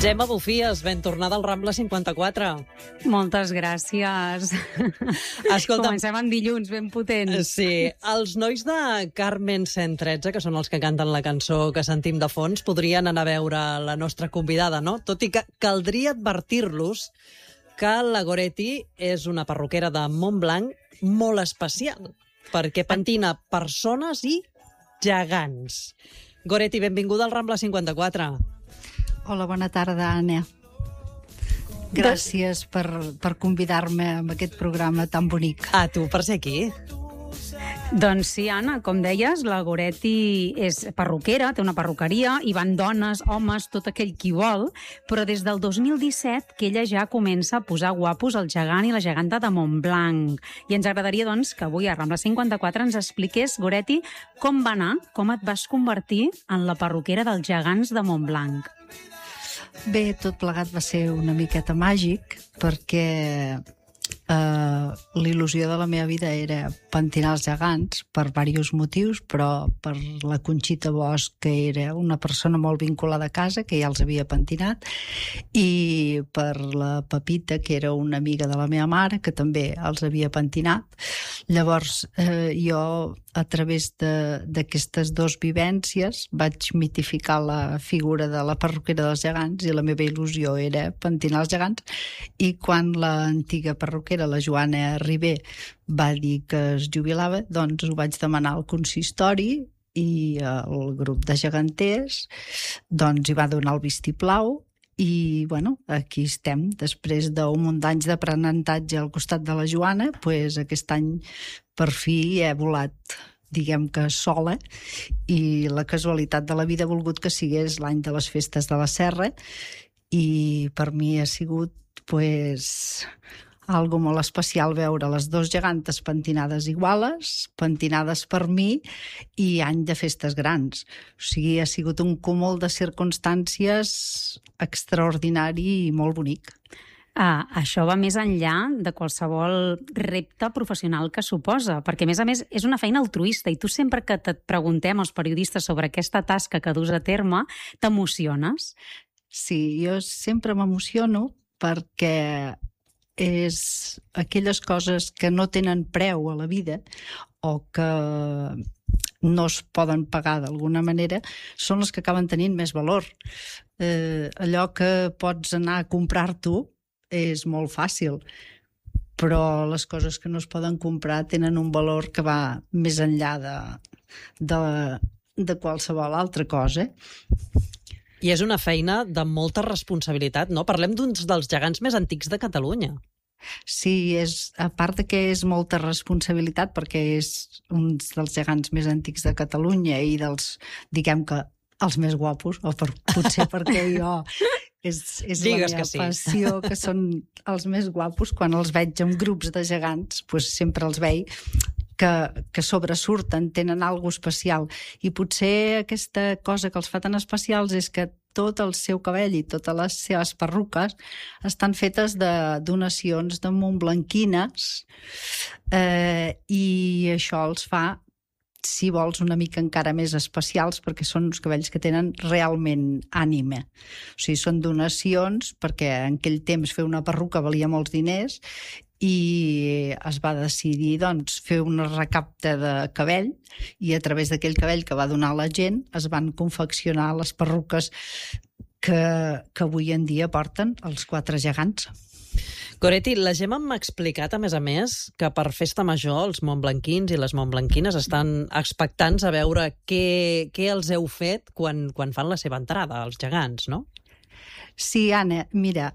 Gemma Bufies, ben tornada al Rambla 54. Moltes gràcies. Escolta'm, Comencem en dilluns, ben potents. sí, els nois de Carmen 113, que són els que canten la cançó que sentim de fons, podrien anar a veure la nostra convidada, no? Tot i que caldria advertir-los que la Goretti és una perruquera de Montblanc molt especial, perquè pentina persones i gegants. Goretti, benvinguda al Rambla 54. Hola, bona tarda, Anna. Gràcies per convidar-me a aquest programa tan bonic. A tu, per ser aquí. Doncs sí, Anna, com deies, la Goretti és perruquera, té una perruqueria, hi van dones, homes, tot aquell qui vol, però des del 2017 que ella ja comença a posar guapos el gegant i la geganta de Montblanc. I ens agradaria, doncs, que avui a Rambla 54 ens expliqués, Goretti, com va anar, com et vas convertir en la perruquera dels gegants de Montblanc. Bé, tot plegat va ser una miqueta màgic, perquè l'il·lusió de la meva vida era pentinar els gegants per diversos motius, però per la Conxita Bosch, que era una persona molt vinculada a casa, que ja els havia pentinat, i per la Pepita, que era una amiga de la meva mare, que també els havia pentinat. Llavors, jo, a través d'aquestes dues vivències, vaig mitificar la figura de la perruquera dels gegants, i la meva il·lusió era pentinar els gegants, i quan l'antiga perruquera, la Joana Ribé, va dir que es jubilava, doncs ho vaig demanar al consistori i el grup de geganters doncs hi va donar el vistiplau i, bueno, aquí estem. Després d'un munt d'anys d'aprenentatge al costat de la Joana, doncs aquest any per fi he volat, diguem que sola, i la casualitat de la vida ha volgut que sigués l'any de les festes de la Serra, i per mi ha sigut, doncs, algo molt especial veure les dues gegantes pentinades iguales, pentinades per mi, i any de festes grans. O sigui, ha sigut un cúmul de circumstàncies extraordinari i molt bonic. Això va més enllà de qualsevol repte professional que suposa, perquè, a més, és una feina altruista, i tu sempre que et preguntem als periodistes sobre aquesta tasca que dus a terme, t'emociones? Sí, jo sempre m'emociono perquè és aquelles coses que no tenen preu a la vida o que no es poden pagar d'alguna manera són les que acaben tenint més valor. Allò que pots anar a comprar tu és molt fàcil, però les coses que no es poden comprar tenen un valor que va més enllà de qualsevol altra cosa. I és una feina de molta responsabilitat, no? Parlem d'uns dels gegants més antics de Catalunya. Sí, a part de que és molta responsabilitat, perquè és un dels gegants més antics de Catalunya i dels, diguem que, els més guapos, o potser perquè jo és la meva passió, que són els més guapos. Quan els veig en grups de gegants, doncs sempre els veig que sobresurten, tenen alguna cosa especial. I potser aquesta cosa que els fa tan especials és que tot el seu cabell i totes les seves perruques estan fetes de donacions de montblanquines, i això els fa, si vols, una mica encara més especials, perquè són uns cabells que tenen realment ànima. O sigui, són donacions, perquè en aquell temps fer una perruca valia molts diners, i es va decidir, doncs, fer una recapta de cabell, i a través d'aquell cabell que va donar la gent es van confeccionar les perruques que avui en dia porten els 4 gegants. Goretti, la Gemma m'ha explicat, a més, que per Festa Major els montblanquins i les montblanquines estan expectants a veure què els heu fet quan fan la seva entrada, els gegants, no? Sí, Anna, mira,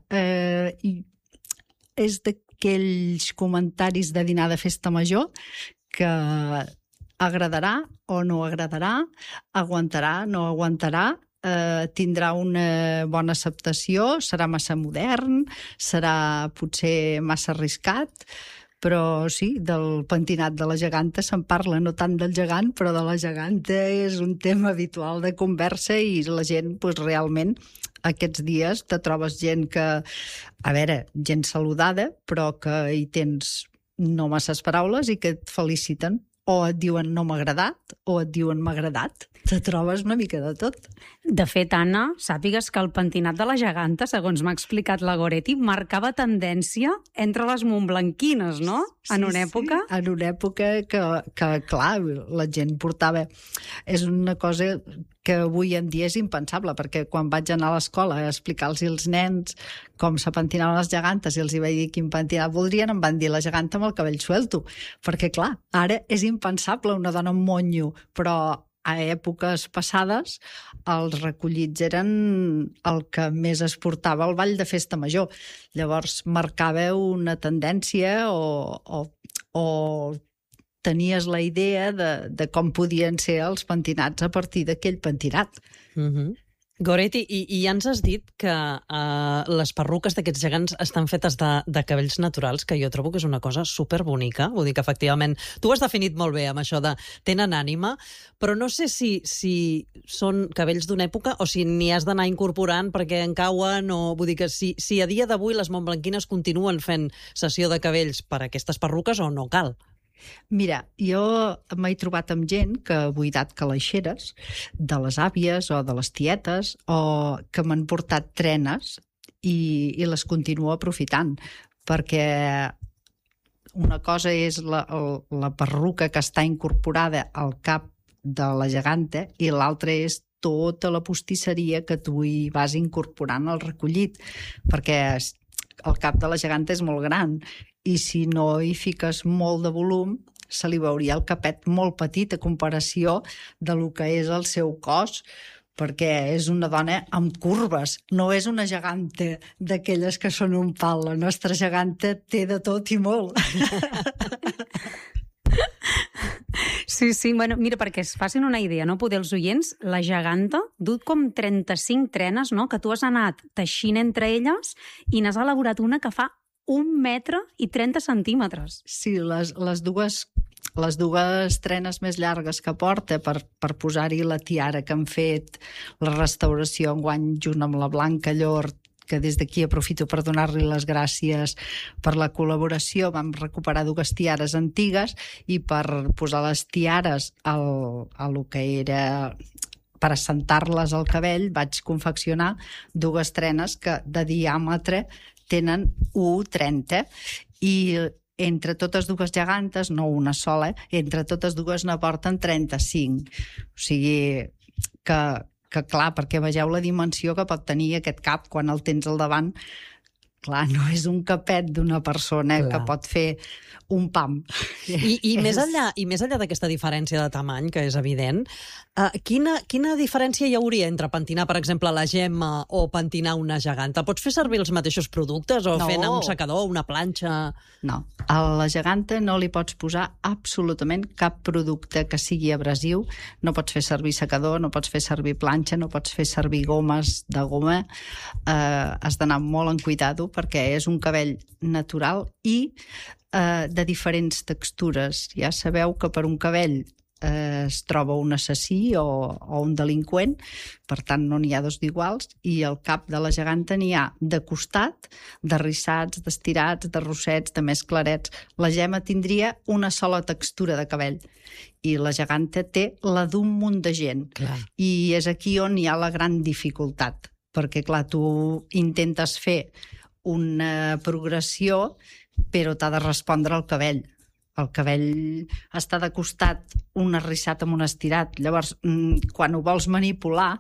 és d'aquells comentaris de dinar de Festa Major que agradarà o no agradarà, aguantarà, no aguantarà, tindrà una bona acceptació, serà massa modern, serà potser massa arriscat, però sí, del pentinat de la geganta se'n parla, no tant del gegant, però de la geganta és un tema habitual de conversa, i la gent, doncs, realment, aquests dies te trobes gent que, a veure, gent saludada, però que hi tens no masses paraules i que et feliciten o et diuen no m'ha agradat, o et diuen m'ha agradat. Te trobes una mica de tot. De fet, Anna, sàpigues que el pentinat de la geganta, segons m'ha explicat la Goretti, marcava tendència entre les montblanquines, no? En una època. Sí, en una època que, clar, la gent portava... És una cosa que avui en dia és impensable, perquè quan vaig anar a l'escola a explicar-los als nens com se pentinaven les gegantes i els hi vaig dir quin pentinat voldrien, em van dir la geganta amb el cabell suelto. Perquè, clar, ara és impensable una dona amb monyo, però a èpoques passades els recollits eren el que més es portava al ball de festa major. Llavors marcava una tendència o tenies la idea de com podien ser els pentinats a partir d'aquell pentinat. Goretti, i ja ens has dit que les perruques d'aquests gegants estan fetes de cabells naturals, que jo trobo que és una cosa superbonica. Vull dir que, efectivament, tu ho has definit molt bé amb això de tenen ànima, però no sé si són cabells d'una època o si n'hi has d'anar incorporant perquè en cauen, o vull dir que si a dia d'avui les montblanquines continuen fent sessió de cabells per aquestes perruques o no cal. Mira, jo m'he trobat amb gent que ha buidat calaixeres de les àvies o de les tietes o que m'han portat trenes i les continuo aprofitant, perquè una cosa és la perruca que està incorporada al cap de la geganta i l'altra és tota la postisseria que tu hi vas incorporant al recollit, perquè el cap de la geganta és molt gran i si no hi fiques molt de volum se li veuria el capet molt petit a comparació de lo que és el seu cos, perquè és una dona amb curves, no és una geganta d'aquelles que són un pal. La nostra geganta té de tot i molt. Sí, bueno, mira, perquè es facin una idea, no? Poder els oients, la geganta du com 35 trenes, no?, que tu has anat teixint entre elles i n'has elaborat una que fa 1 metre i 30 centímetres. Sí, les dues trenes més llargues que porta per posar-hi la tiara que han fet la restauració enguany junt amb la Blanca Llor, que des d'aquí aprofito per donar-li les gràcies per la col·laboració. Vam recuperar 2 tiares antigues i per posar les tiares a lo que era per assentar-les al cabell vaig confeccionar 2 trenes que de diàmetre tenen 1,30 i entre totes 2 gegantes, no una sola, entre totes 2 n'aporten 35. O sigui que clar, perquè vegeu la dimensió que pot tenir aquest cap quan el tens al davant. Clar, no és un capet d'una persona que pot fer un pam. I més enllà d'aquesta diferència de tamany, que és evident, quina diferència hi hauria entre pentinar, per exemple, la Gemma o pentinar una geganta? Pots fer servir els mateixos productes o fer anar un secador, una planxa? No, a la geganta no li pots posar absolutament cap producte que sigui abrasiu. No pots fer servir secador, no pots fer servir planxa, no pots fer servir gomes de goma. Has d'anar molt en cuidado perquè és un cabell natural i de diferents textures. Ja sabeu que per un cabell es troba un assassí o un delinqüent, per tant no n'hi ha 2 d'iguals, i el cap de la geganta n'hi ha de costat, de rissats, d'estirats, de rossets, de més clarets. La Gemma tindria una sola textura de cabell i la geganta té la d'un munt de gent. Clar. I és aquí on hi ha la gran dificultat, perquè clar, tu intentes fer una progressió però t'ha de respondre el cabell. El cabell està de costat, un arrissat amb un estirat. Llavors, quan ho vols manipular,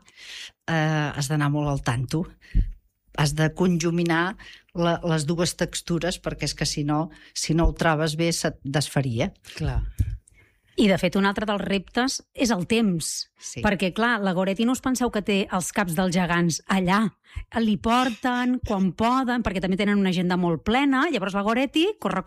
has d'anar molt al tanto. Has de conjuminar les 2 textures, perquè és que si no ho trobes bé, se't desfaria. Clar. I, de fet, un altre dels reptes és el temps. Sí. Perquè, clar, la Goretti no us penseu que té els caps dels gegants allà. Li porten quan poden, perquè també tenen una agenda molt plena. Llavors la Goretti corre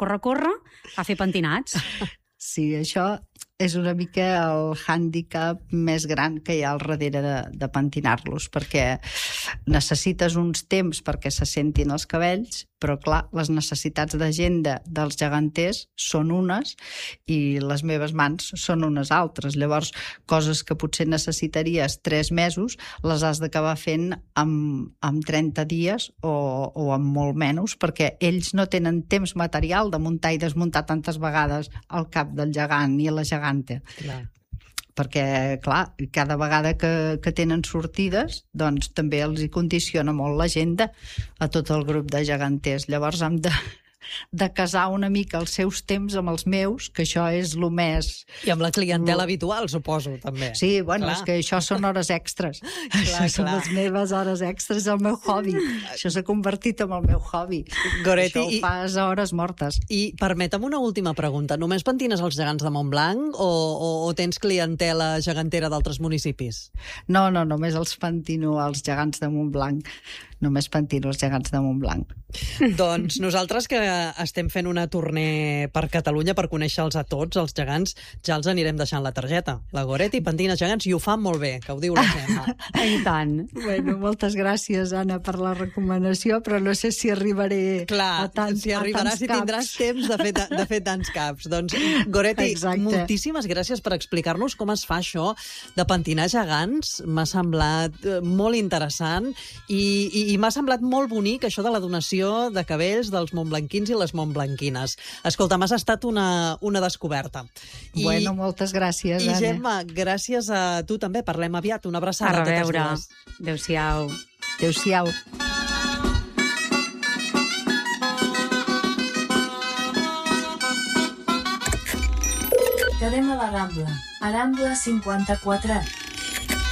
a fer pentinats. Sí, això és una mica el hàndicap més gran que hi ha al darrere de pentinar-los, perquè necessites uns temps perquè se sentin els cabells, però clar, les necessitats d'agenda dels geganters són unes i les meves mans són unes altres. Llavors, coses que potser necessitaries 3 mesos, les has d'acabar fent amb 30 dies o amb molt menys, perquè ells no tenen temps material de muntar i desmuntar tantes vegades el cap del gegant i la gegant gegante. Clar. Perquè, clar, cada vegada que tenen sortides, doncs també els hi condiciona molt l'agenda a tot el grup de geganters. Llavors hem de casar una mica els seus temps amb els meus, que això és el més... I amb la clientela habitual, suposo, també. Sí, bueno, clar. És que això són hores extres. Això són les meves hores extres, el meu hobby. Això s'ha convertit en el meu hobby. Goretti, això ho fas a hores mortes. I permetem una última pregunta. Només pentines els gegants de Montblanc o tens clientela gegantera d'altres municipis? No, només els pentino als gegants de Montblanc. Només pentino els gegants de Montblanc. Doncs nosaltres que estem fent una tournée per Catalunya per conèixer-los a tots, els gegants, ja els anirem deixant la targeta. La Goretti pentina gegants i ho fan molt bé, que ho diu la Gemma. I tant. Bueno, moltes gràcies, Anna, per la recomanació, però no sé si arribaré a tants si arribaràs i tindràs temps de fer tants caps. Doncs, Goretti, moltíssimes gràcies per explicar-nos com es fa això de pentinar gegants. M'ha semblat molt interessant i m'ha semblat molt bonic això de la donació de cabells dels montblanquins i les montblanquines. Escolta, m'has estat una descoberta. Bueno, moltes gràcies, Anna. I Gemma, gràcies a tu també. Parlem aviat. Una abraçada a totes dues. Adéu-siau. Adéu-siau. Quedem a la Rambla. A Rambla 54.